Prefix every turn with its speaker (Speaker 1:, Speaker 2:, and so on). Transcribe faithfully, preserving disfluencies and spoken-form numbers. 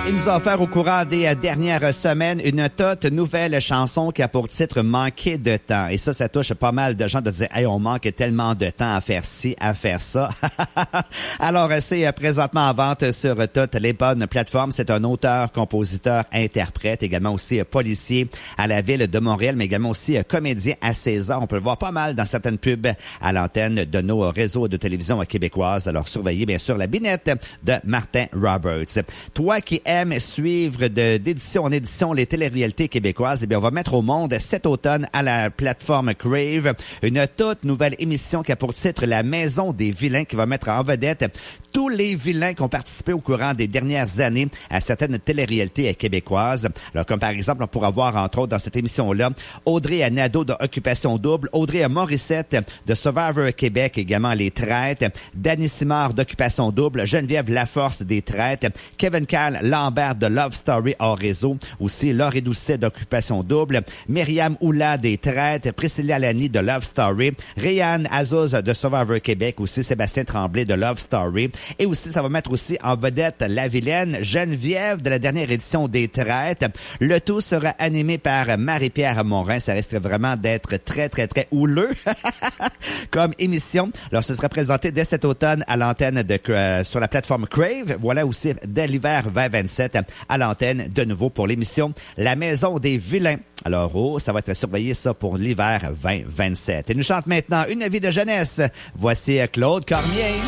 Speaker 1: Il nous a offert au courant des dernières semaines une toute nouvelle chanson qui a pour titre « Manquer de temps ». Et ça, ça touche pas mal de gens de dire « Hey, on manque tellement de temps à faire ci, à faire ça. » Alors, c'est présentement en vente sur toutes les bonnes plateformes. C'est un auteur, compositeur, interprète, également aussi policier à la Ville de Montréal, mais également aussi comédien à César. On peut le voir pas mal dans certaines pubs à l'antenne de nos réseaux de télévision québécoises. Alors, surveillez bien sûr la binette de Martin Roberts. Toi qui aimes suivre de, d'édition en édition les téléréalités québécoises, eh bien, on va mettre au monde cet automne à la plateforme Crave une toute nouvelle émission qui a pour titre La Maison des Vilains, qui va mettre en vedette tous les vilains qui ont participé au courant des dernières années à certaines téléréalités québécoises. Alors, comme par exemple, on pourra voir, entre autres, dans cette émission-là, Audrey Nadeau de Occupation Double, Audrey Morissette de Survivor Québec, également Les Traites, Dany Simard d'Occupation Double, Geneviève Laforce des Traites, Kevin Carl Lambert de Love Story hors réseau, aussi Laurie Doucet d'Occupation Double, Myriam Oula des Traites, Priscilla Lani de Love Story, Réanne Azouz de Survivor Québec, aussi Sébastien Tremblay de Love Story, et aussi ça va mettre aussi en vedette la vilaine Geneviève de la dernière édition des Traites. Le tout sera animé par Marie-Pierre Morin. Ça risque vraiment d'être très très très houleux comme émission. Alors ce sera présenté dès cet automne à l'antenne de euh, sur la plateforme Crave. Voilà aussi dès l'hiver vingt vingt-sept à l'antenne de nouveau pour l'émission La Maison des Vilains. Alors, oh, ça va être surveillé ça pour l'hiver vingt vingt-sept. Et nous chante maintenant Une vie de jeunesse. Voici Claude Cormier.